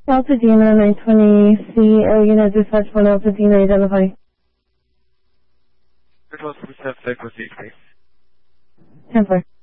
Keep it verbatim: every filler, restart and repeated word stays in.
Altadena nine twenty C, uh, unit dispatch one Altadena, identify. Control seven seven six, proceed, please. ten four.